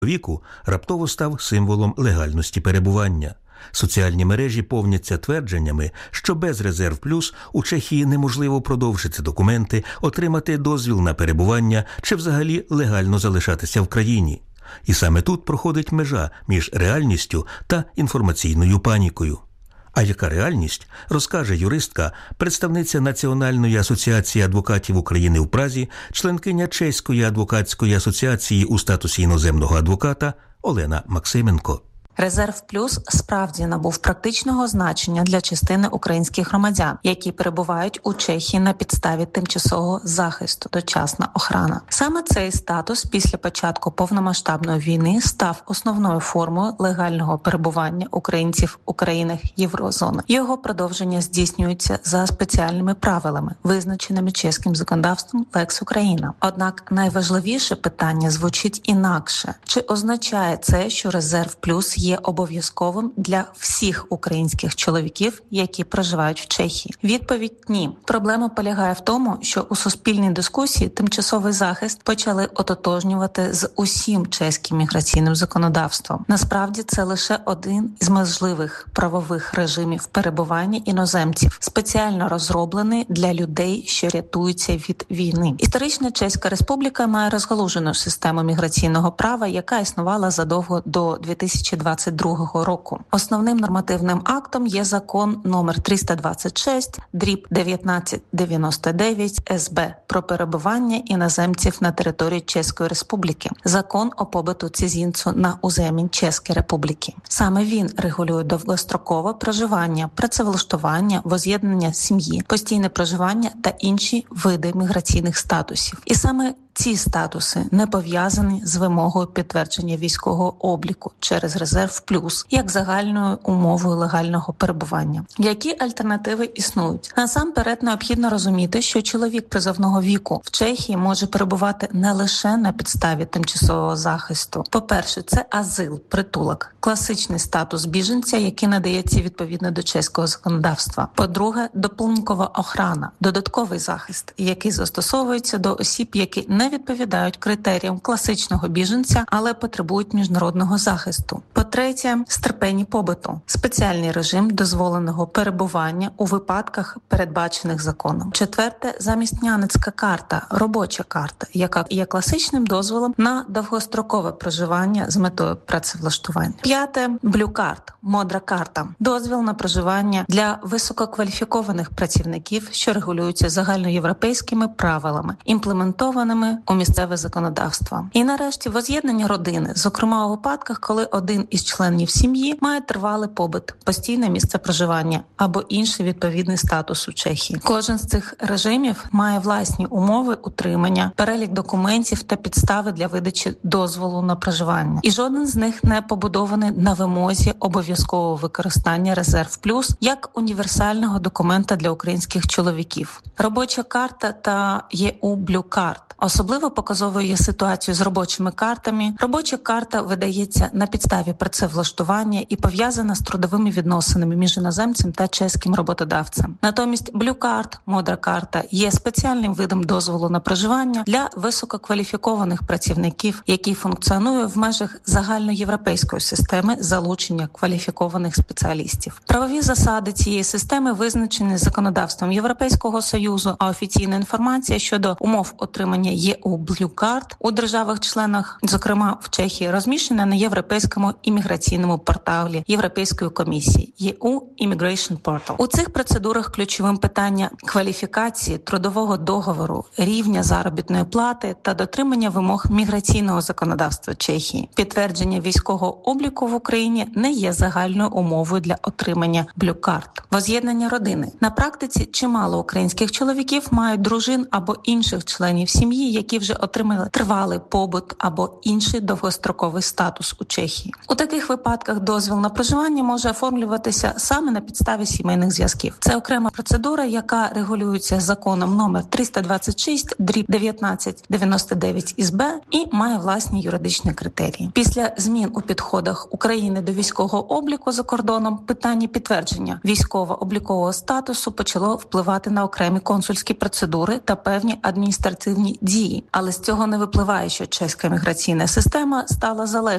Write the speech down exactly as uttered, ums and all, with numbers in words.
віку раптово став символом легальності перебування. Соціальні мережі повняться твердженнями, що без Резерв Плюс у Чехії неможливо продовжити документи, отримати дозвіл на перебування чи взагалі легально залишатися в країні. І саме тут проходить межа між реальністю та інформаційною панікою. А яка реальність, розкаже юристка, представниця Національної асоціації адвокатів України в Празі, членкиня Чеської адвокатської асоціації у статусі іноземного адвоката Олена Максименко. Резерв Плюс справді набув практичного значення для частини українських громадян, які перебувають у Чехії на підставі тимчасового захисту, дочасна охорона. Саме цей статус після початку повномасштабної війни став основною формою легального перебування українців у країнах Єврозони. Його продовження здійснюється за спеціальними правилами, визначеними чеським законодавством Lex Україна. Однак найважливіше питання звучить інакше. Чи означає це, що Резерв Плюс є обов'язковим для всіх українських чоловіків, які проживають в Чехії? Відповідь – ні. Проблема полягає в тому, що у суспільній дискусії тимчасовий захист почали ототожнювати з усім чеським міграційним законодавством. Насправді це лише один із можливих правових режимів перебування іноземців, спеціально розроблений для людей, що рятуються від війни. Історична Чеська Республіка має розгалужену систему міграційного права, яка існувала задовго до дві тисячі двадцять другого року. Основним нормативним актом є закон номер триста двадцять шість дріб дев'ятнадцять дев'яносто дев'ять ес бе про перебування іноземців на території Чеської Республіки. Закон о побиту цізінцу на уземін Чеської Республіки. Саме він регулює довгострокове проживання, працевлаштування, воз'єднання сім'ї, постійне проживання та інші види міграційних статусів. І саме ці статуси не пов'язані з вимогою підтвердження військового обліку через Резерв Плюс як загальною умовою легального перебування. Які альтернативи існують? Насамперед необхідно розуміти, що чоловік призовного віку в Чехії може перебувати не лише на підставі тимчасового захисту. По-перше, це азил, притулок, класичний статус біженця, який надається відповідно до чеського законодавства. По-друге, доплинкова охорона, додатковий захист, який застосовується до осіб, які не відповідають критеріям класичного біженця, але потребують міжнародного захисту. По-третє, стерпені побиту, спеціальний режим дозволеного перебування у випадках, передбачених законом. Четверте, заміснянецька карта, робоча карта, яка є класичним дозволом на довгострокове проживання з метою працевлаштування. П'яте, блю-карт, модра карта, дозвіл на проживання для висококваліфікованих працівників, що регулюються загальноєвропейськими правилами, імплементованими у місцеве законодавство. І нарешті воз'єднання родини, зокрема у випадках, коли один із членів сім'ї має тривалий побит, постійне місце проживання або інший відповідний статус у Чехії. Кожен з цих режимів має власні умови утримання, перелік документів та підстави для видачі дозволу на проживання. І жоден з них не побудований на вимозі обов'язкового використання Резерв Плюс як універсального документа для українських чоловіків. Робоча карта та є у блю-карт. Особливо показовою є ситуацію з робочими картами. Робоча карта видається на підставі працевлаштування і пов'язана з трудовими відносинами між іноземцем та чеським роботодавцем. Натомість блю-карт, модра карта, є спеціальним видом дозволу на проживання для висококваліфікованих працівників, який функціонує в межах загальноєвропейської системи залучення кваліфікованих спеціалістів. Правові засади цієї системи визначені законодавством Європейського Союзу, а офіційна інформація щодо умов отримання є у блю-карт у державах-членах, зокрема в Чехії, розміщена на європейському імміграційному порталі Європейської комісії є у Immigration Portal. У цих процедурах ключовим питання кваліфікації, трудового договору, рівня заробітної плати та дотримання вимог міграційного законодавства Чехії. Підтвердження військового обліку в Україні не є загальною умовою для отримання блю-карт. Воз'єднання родини. На практиці чимало українських чоловіків мають дружин або інших членів сім'ї, які вже отримали тривалий побут або інший довгостроковий статус у Чехії. У таких випадках дозвіл на проживання може оформлюватися саме на підставі сімейних зв'язків. Це окрема процедура, яка регулюється законом номер триста двадцять шість дріб дев'ятнадцять дев'яносто дев'ять ес бе і має власні юридичні критерії. Після змін у підходах України до військового обліку за кордоном питання підтвердження військово-облікового статусу почало впливати на окремі консульські процедури та певні адміністративні дії, Росії. Але з цього не випливає, що чеська міграційна система стала залежною